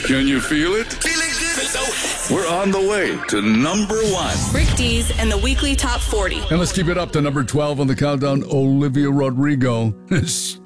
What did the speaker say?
Can you feel it? We're on the way to number 1. Rick Dees and the Weekly Top 40. And let's keep it up to number 12 on the countdown, Olivia Rodrigo.